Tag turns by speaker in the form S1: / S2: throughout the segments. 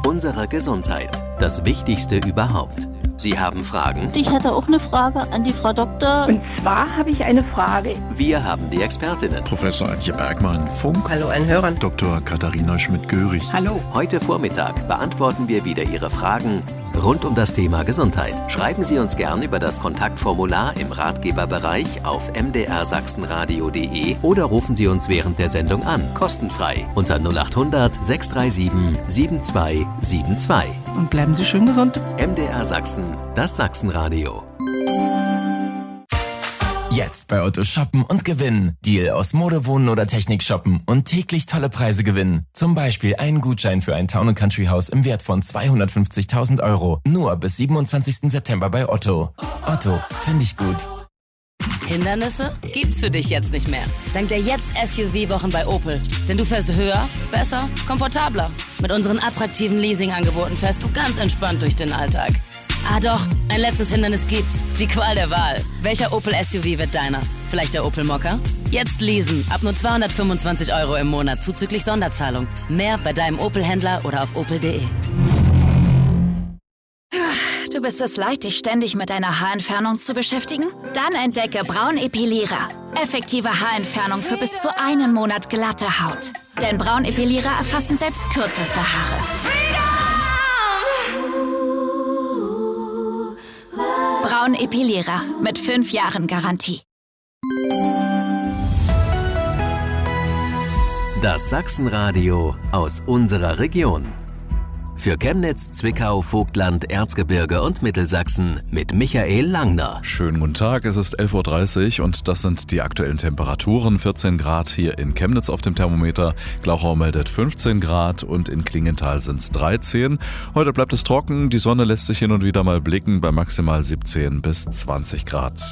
S1: Unsere Gesundheit. Das Wichtigste überhaupt. Sie haben Fragen?
S2: Ich hätte auch eine Frage an die Frau Doktor.
S3: Und zwar habe ich eine Frage.
S1: Wir haben die Expertinnen.
S4: Professor Antje Bergmann, Funk.
S5: Hallo, ein Hörer.
S4: Dr. Katharina Schmidt-Görig.
S5: Hallo.
S1: Heute Vormittag beantworten wir wieder Ihre Fragen rund um das Thema Gesundheit. Schreiben Sie uns gern über das Kontaktformular im Ratgeberbereich auf mdrsachsenradio.de oder rufen Sie uns während der Sendung an, kostenfrei, unter 0800 637 7272.
S5: Und bleiben Sie schön gesund.
S1: MDR Sachsen, das Sachsenradio.
S6: Jetzt bei Otto shoppen und gewinnen. Deal aus Mode, Wohnen oder Technik shoppen und täglich tolle Preise gewinnen. Zum Beispiel einen Gutschein für ein Town & Country Haus im Wert von 250.000 €. Nur bis 27. September bei Otto. Otto, finde ich gut.
S7: Hindernisse gibt's für dich jetzt nicht mehr. Dank der Jetzt-SUV-Wochen bei Opel. Denn du fährst höher, besser, komfortabler. Mit unseren attraktiven Leasing-Angeboten fährst du ganz entspannt durch den Alltag. Ah doch, ein letztes Hindernis gibt's. Die Qual der Wahl. Welcher Opel-SUV wird deiner? Vielleicht der Opel Mokka? Jetzt leasen. Ab nur 225 € im Monat zuzüglich Sonderzahlung. Mehr bei deinem Opel-Händler oder auf opel.de.
S8: Du bist es leid, dich ständig mit deiner Haarentfernung zu beschäftigen? Dann entdecke Braun Epilierer. Effektive Haarentfernung für bis zu einen Monat glatte Haut. Denn Braun Epilierer erfassen selbst kürzeste Haare. Braun Epilierer mit 5 Jahren Garantie.
S1: Das Sachsenradio aus unserer Region. Für Chemnitz, Zwickau, Vogtland, Erzgebirge und Mittelsachsen mit Michael Langner.
S9: Schönen guten Tag, es ist 11.30 Uhr und das sind die aktuellen Temperaturen. 14 Grad hier in Chemnitz auf dem Thermometer, Glauchau meldet 15 Grad und in Klingenthal sind es 13. Heute bleibt es trocken, die Sonne lässt sich hin und wieder mal blicken bei maximal 17 bis 20 Grad.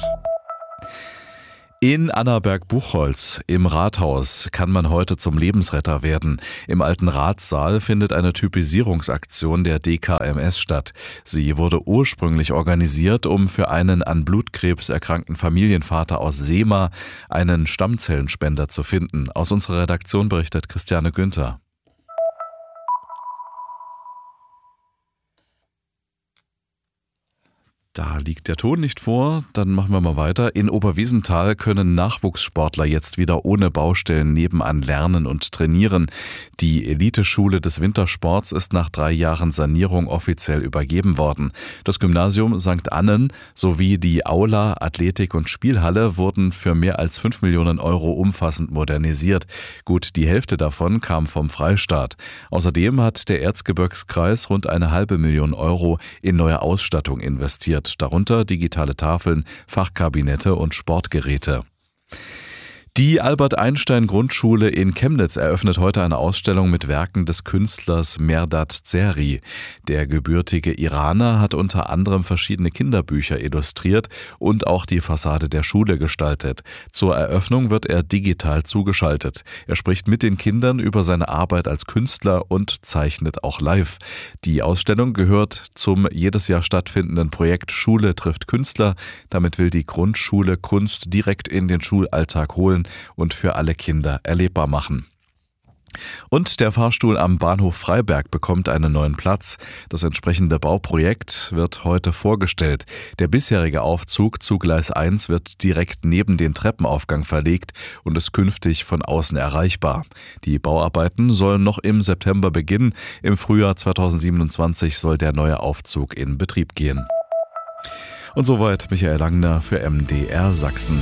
S9: In Annaberg-Buchholz im Rathaus kann man heute zum Lebensretter werden. Im alten Ratssaal findet eine Typisierungsaktion der DKMS statt. Sie wurde ursprünglich organisiert, um für einen an Blutkrebs erkrankten Familienvater aus Seema einen Stammzellenspender zu finden. Aus unserer Redaktion berichtet Christiane Günther. Da liegt der Ton nicht vor, dann machen wir mal weiter. In Oberwiesenthal können Nachwuchssportler jetzt wieder ohne Baustellen nebenan lernen und trainieren. Die Eliteschule des Wintersports ist nach 3 Jahren Sanierung offiziell übergeben worden. Das Gymnasium St. Annen sowie die Aula, Athletik- und Spielhalle wurden für mehr als 5 Millionen € umfassend modernisiert. Gut die Hälfte davon kam vom Freistaat. Außerdem hat der Erzgebirgskreis rund 1,5 Millionen € in neue Ausstattung investiert. Darunter digitale Tafeln, Fachkabinette und Sportgeräte. Die Albert-Einstein-Grundschule in Chemnitz eröffnet heute eine Ausstellung mit Werken des Künstlers Mehrdad Zeri. Der gebürtige Iraner hat unter anderem verschiedene Kinderbücher illustriert und auch die Fassade der Schule gestaltet. Zur Eröffnung wird er digital zugeschaltet. Er spricht mit den Kindern über seine Arbeit als Künstler und zeichnet auch live. Die Ausstellung gehört zum jedes Jahr stattfindenden Projekt Schule trifft Künstler. Damit will die Grundschule Kunst direkt in den Schulalltag holen und für alle Kinder erlebbar machen. Und der Fahrstuhl am Bahnhof Freiberg bekommt einen neuen Platz. Das entsprechende Bauprojekt wird heute vorgestellt. Der bisherige Aufzug zu Gleis 1 wird direkt neben den Treppenaufgang verlegt und ist künftig von außen erreichbar. Die Bauarbeiten sollen noch im September beginnen. Im Frühjahr 2027 soll der neue Aufzug in Betrieb gehen. Und soweit Michael Langner für MDR Sachsen.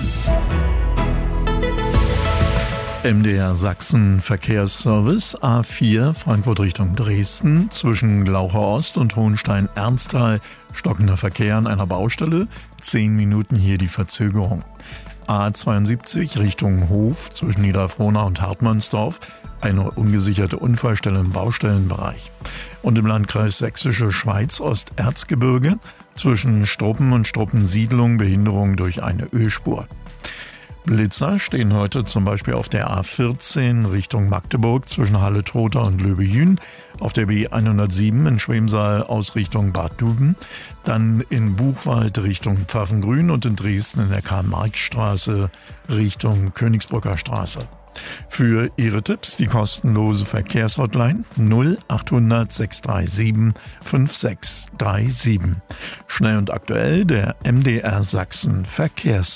S4: MDR Sachsen Verkehrsservice A4 Frankfurt Richtung Dresden zwischen Glauchau Ost und Hohenstein-Ernsthal stockender Verkehr an einer Baustelle, 10 Minuten hier die Verzögerung. A72 Richtung Hof zwischen Niederfrohna und Hartmannsdorf, eine ungesicherte Unfallstelle im Baustellenbereich. Und im Landkreis Sächsische Schweiz Osterzgebirge zwischen Struppen und Struppensiedlung Behinderung durch eine Ölspur. Blitzer stehen heute zum Beispiel auf der A14 Richtung Magdeburg zwischen Halle-Trotha und Löbe-Jün, auf der B107 in Schwemsaal aus Richtung Bad Duben, dann in Buchwald Richtung Pfaffengrün und in Dresden in der Karl-Marx-Straße Richtung Königsbrücker Straße. Für Ihre Tipps die kostenlose Verkehrshotline 0800 637 5637. Schnell und aktuell der MDR Sachsen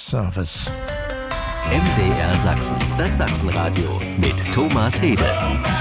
S4: Verkehrsservice.
S1: MDR Sachsen, das Sachsenradio mit Thomas Hede.